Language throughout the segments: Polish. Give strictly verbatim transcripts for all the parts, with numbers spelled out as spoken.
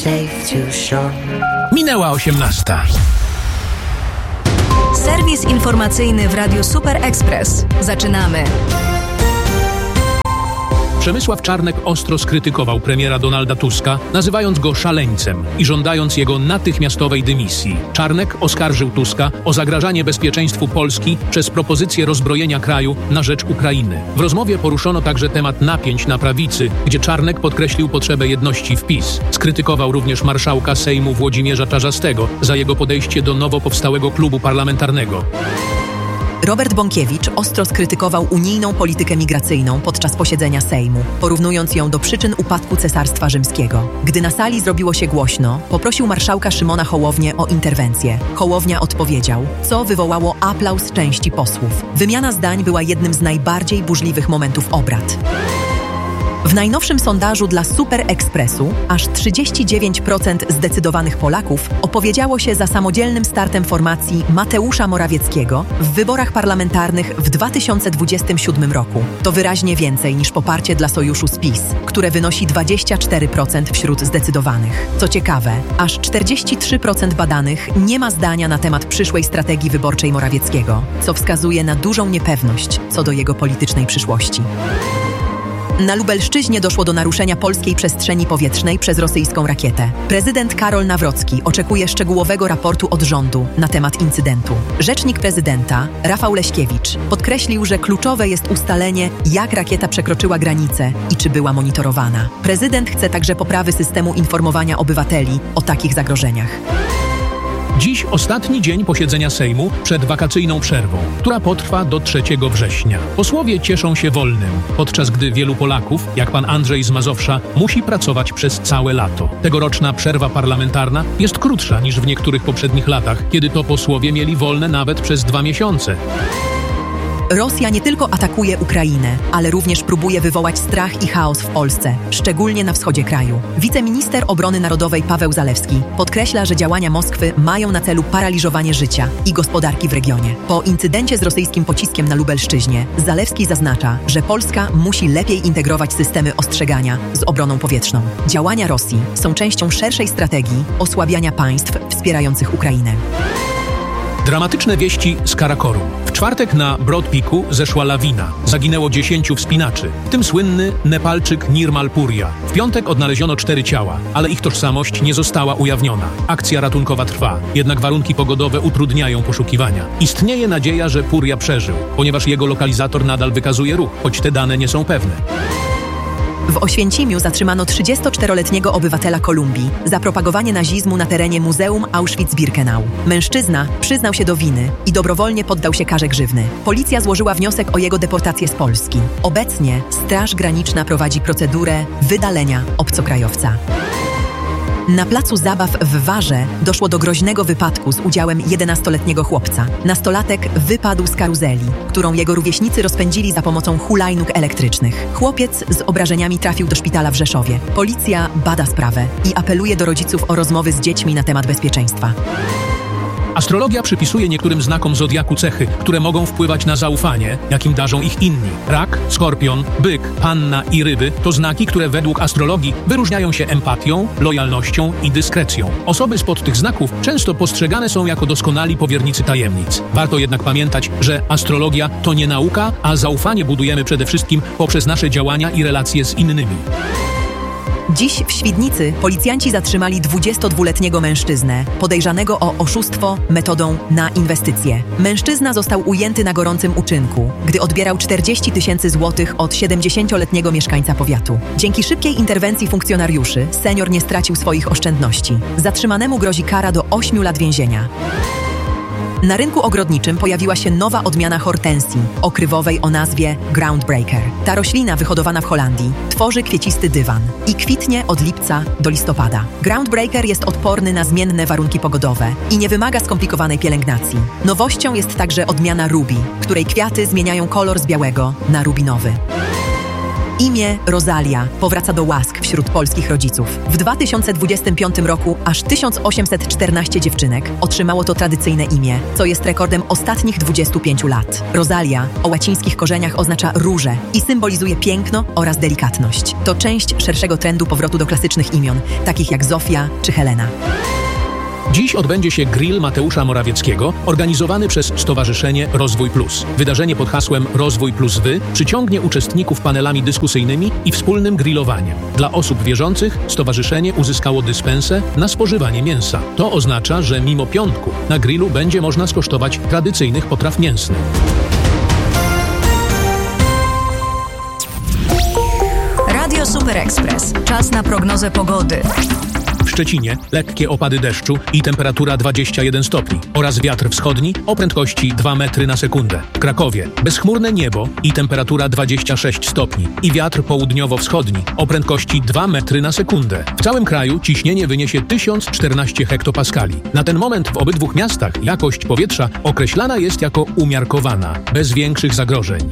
Minęła osiemnasta. Serwis informacyjny w Radiu Super Express. Zaczynamy. Przemysław Czarnek ostro skrytykował premiera Donalda Tuska, nazywając go szaleńcem i żądając jego natychmiastowej dymisji. Czarnek oskarżył Tuska o zagrażanie bezpieczeństwu Polski przez propozycję rozbrojenia kraju na rzecz Ukrainy. W rozmowie poruszono także temat napięć na prawicy, gdzie Czarnek podkreślił potrzebę jedności w PiS. Skrytykował również marszałka Sejmu Włodzimierza Czarzastego za jego podejście do nowo powstałego klubu parlamentarnego. Robert Bąkiewicz ostro skrytykował unijną politykę migracyjną podczas posiedzenia Sejmu, porównując ją do przyczyn upadku Cesarstwa Rzymskiego. Gdy na sali zrobiło się głośno, poprosił marszałka Szymona Hołownię o interwencję. Hołownia odpowiedział, co wywołało aplauz części posłów. Wymiana zdań była jednym z najbardziej burzliwych momentów obrad. W najnowszym sondażu dla Super Expressu aż trzydzieści dziewięć procent zdecydowanych Polaków opowiedziało się za samodzielnym startem formacji Mateusza Morawieckiego w wyborach parlamentarnych w dwa tysiące dwudziestym siódmym roku. To wyraźnie więcej niż poparcie dla sojuszu z PiS, które wynosi dwadzieścia cztery procent wśród zdecydowanych. Co ciekawe, aż czterdzieści trzy procent badanych nie ma zdania na temat przyszłej strategii wyborczej Morawieckiego, co wskazuje na dużą niepewność co do jego politycznej przyszłości. Na Lubelszczyźnie doszło do naruszenia polskiej przestrzeni powietrznej przez rosyjską rakietę. Prezydent Karol Nawrocki oczekuje szczegółowego raportu od rządu na temat incydentu. Rzecznik prezydenta, Rafał Leśkiewicz, podkreślił, że kluczowe jest ustalenie, jak rakieta przekroczyła granicę i czy była monitorowana. Prezydent chce także poprawy systemu informowania obywateli o takich zagrożeniach. Dziś ostatni dzień posiedzenia Sejmu przed wakacyjną przerwą, która potrwa do trzeciego września. Posłowie cieszą się wolnym, podczas gdy wielu Polaków, jak pan Andrzej z Mazowsza, musi pracować przez całe lato. Tegoroczna przerwa parlamentarna jest krótsza niż w niektórych poprzednich latach, kiedy to posłowie mieli wolne nawet przez dwa miesiące. Rosja nie tylko atakuje Ukrainę, ale również próbuje wywołać strach i chaos w Polsce, szczególnie na wschodzie kraju. Wiceminister Obrony Narodowej Paweł Zalewski podkreśla, że działania Moskwy mają na celu paraliżowanie życia i gospodarki w regionie. Po incydencie z rosyjskim pociskiem na Lubelszczyźnie, Zalewski zaznacza, że Polska musi lepiej integrować systemy ostrzegania z obroną powietrzną. Działania Rosji są częścią szerszej strategii osłabiania państw wspierających Ukrainę. Dramatyczne wieści z Karakorum. W czwartek na Broad Peaku zeszła lawina. Zaginęło dziesięciu wspinaczy, w tym słynny Nepalczyk Nirmal Purja. W piątek odnaleziono cztery ciała, ale ich tożsamość nie została ujawniona. Akcja ratunkowa trwa, jednak warunki pogodowe utrudniają poszukiwania. Istnieje nadzieja, że Purja przeżył, ponieważ jego lokalizator nadal wykazuje ruch, choć te dane nie są pewne. W Oświęcimiu zatrzymano trzydziestoczteroletniego obywatela Kolumbii za propagowanie nazizmu na terenie Muzeum Auschwitz-Birkenau. Mężczyzna przyznał się do winy i dobrowolnie poddał się karze grzywny. Policja złożyła wniosek o jego deportację z Polski. Obecnie Straż Graniczna prowadzi procedurę wydalenia obcokrajowca. Na placu zabaw w Warze doszło do groźnego wypadku z udziałem jedenastoletniego chłopca. Nastolatek wypadł z karuzeli, którą jego rówieśnicy rozpędzili za pomocą hulajnóg elektrycznych. Chłopiec z obrażeniami trafił do szpitala w Rzeszowie. Policja bada sprawę i apeluje do rodziców o rozmowy z dziećmi na temat bezpieczeństwa. Astrologia przypisuje niektórym znakom zodiaku cechy, które mogą wpływać na zaufanie, jakim darzą ich inni. Rak, skorpion, byk, panna i ryby to znaki, które według astrologii wyróżniają się empatią, lojalnością i dyskrecją. Osoby spod tych znaków często postrzegane są jako doskonali powiernicy tajemnic. Warto jednak pamiętać, że astrologia to nie nauka, a zaufanie budujemy przede wszystkim poprzez nasze działania i relacje z innymi. Dziś w Świdnicy policjanci zatrzymali dwudziestodwuletniego mężczyznę, podejrzanego o oszustwo metodą na inwestycje. Mężczyzna został ujęty na gorącym uczynku, gdy odbierał czterdzieści tysięcy złotych od siedemdziesięcioletniego mieszkańca powiatu. Dzięki szybkiej interwencji funkcjonariuszy senior nie stracił swoich oszczędności. Zatrzymanemu grozi kara do ośmiu lat więzienia. Na rynku ogrodniczym pojawiła się nowa odmiana hortensji, okrywowej o nazwie Groundbreaker. Ta roślina, wyhodowana w Holandii, tworzy kwiecisty dywan i kwitnie od lipca do listopada. Groundbreaker jest odporny na zmienne warunki pogodowe i nie wymaga skomplikowanej pielęgnacji. Nowością jest także odmiana Ruby, której kwiaty zmieniają kolor z białego na rubinowy. Imię Rosalia powraca do łask w wśród polskich rodziców. W dwa tysiące dwudziestym piątym roku aż tysiąc osiemset czternaście dziewczynek otrzymało to tradycyjne imię, co jest rekordem ostatnich dwudziestu pięciu lat. Rosalia o łacińskich korzeniach oznacza różę i symbolizuje piękno oraz delikatność. To część szerszego trendu powrotu do klasycznych imion, takich jak Zofia czy Helena. Dziś odbędzie się grill Mateusza Morawieckiego, organizowany przez Stowarzyszenie Rozwój Plus. Wydarzenie pod hasłem Rozwój Plus Wy przyciągnie uczestników panelami dyskusyjnymi i wspólnym grillowaniem. Dla osób wierzących stowarzyszenie uzyskało dyspensę na spożywanie mięsa. To oznacza, że mimo piątku na grillu będzie można skosztować tradycyjnych potraw mięsnych. Radio Super Express. Czas na prognozę pogody. W Szczecinie lekkie opady deszczu i temperatura dwadzieścia jeden stopni oraz wiatr wschodni o prędkości dwa metry na sekundę. W Krakowie bezchmurne niebo i temperatura dwadzieścia sześć stopni i wiatr południowo-wschodni o prędkości dwa metry na sekundę. W całym kraju ciśnienie wyniesie tysiąc czternaście hektopaskali. Na ten moment w obydwu miastach jakość powietrza określana jest jako umiarkowana, bez większych zagrożeń.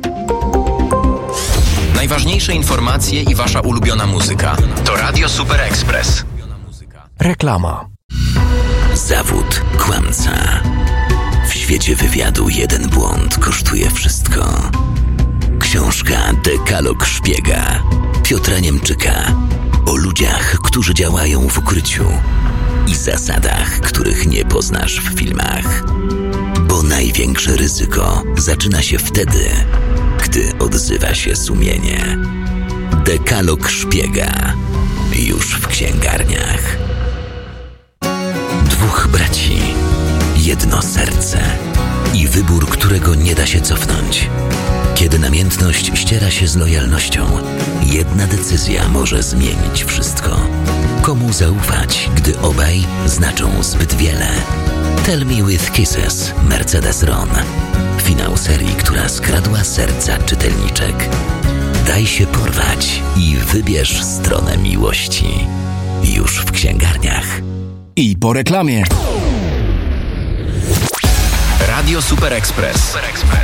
Najważniejsze informacje i wasza ulubiona muzyka to Radio Super Express. Reklama. Zawód kłamca. W świecie wywiadu jeden błąd kosztuje wszystko. Książka Dekalog Szpiega Piotra Niemczyka o ludziach, którzy działają w ukryciu i zasadach, których nie poznasz w filmach. Bo największe ryzyko zaczyna się wtedy, gdy odzywa się sumienie. Dekalog Szpiega już w księgarniach. Dwóch braci, jedno serce i wybór, którego nie da się cofnąć. Kiedy namiętność ściera się z lojalnością, jedna decyzja może zmienić wszystko. Komu zaufać, gdy obaj znaczą zbyt wiele? Tell Me With Kisses, Mercedes Ron. Finał serii, która skradła serca czytelniczek. Daj się porwać i wybierz stronę miłości. Już w księgarniach. I po reklamie. Radio Super Express.